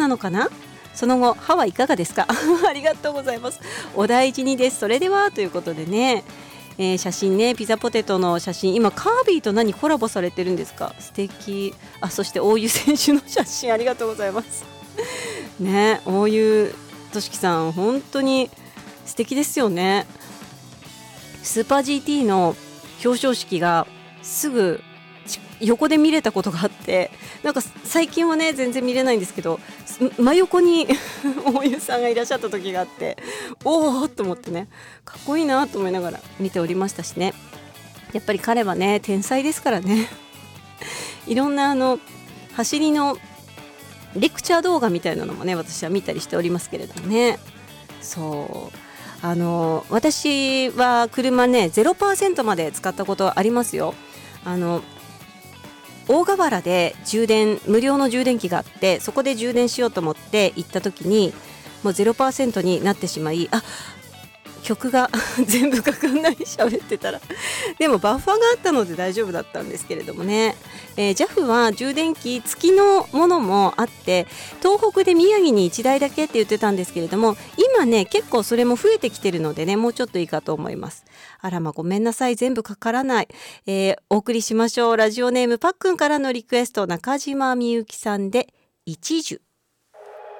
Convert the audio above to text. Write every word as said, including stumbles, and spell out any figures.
なのかな。その後歯はいかがですかありがとうございます。お大事にです。それではということでね、えー、写真ね、ピザポテトの写真、今カービィと何コラボされてるんですか。素敵。あ、そして大湯選手の写真ありがとうございますね。大湯俊樹さん本当に素敵ですよね。スーパー ジーティー の表彰式がすぐ横で見れたことがあって、なんか最近はね全然見れないんですけど、真横に大湯さんがいらっしゃった時があって、おーっと思ってね、かっこいいなと思いながら見ておりましたしね。やっぱり彼はね天才ですからねいろんなあの走りのレクチャー動画みたいなのもね私は見たりしておりますけれどもね。そうあの私は車ね ゼロパーセント まで使ったことありますよ。あの大河原で充電無料の充電器があって、そこで充電しようと思って行った時にもう ゼロパーセント になってしまい、あ、曲が全部かかんない喋ってたらでもバッファーがあったので大丈夫だったんですけれどもね、えー、ジャフ は充電器付きのものもあって、東北で宮城にいちだいだけって言ってたんですけれども、今ね結構それも増えてきてるのでね、もうちょっといいかと思います。あらま、ごめんなさい、全部かからない、えー、お送りしましょう。ラジオネームパックンからのリクエスト、中島みゆきさんで一樹。